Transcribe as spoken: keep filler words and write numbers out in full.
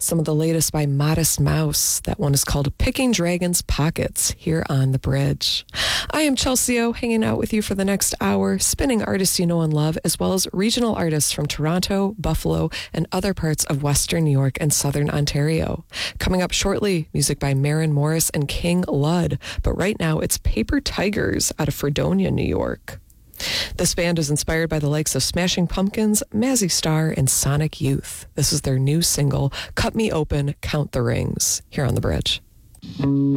some of the latest by Modest Mouse. That one is called Picking Dragons' Pockets here on The Bridge. I am Chelsea O, hanging out with you for the next hour, spinning artists you know and love, as well as regional artists from Toronto, Buffalo, and other parts of Western New York and Southern Ontario. Coming up shortly, music by Maren Morris and King Ludd, but right now it's Paper Tigers out of Fredonia, New York. This band is inspired by the likes of Smashing Pumpkins, Mazzy Star, and Sonic Youth. This is their new single, Cut Me Open, Count the Rings, here on The Bridge.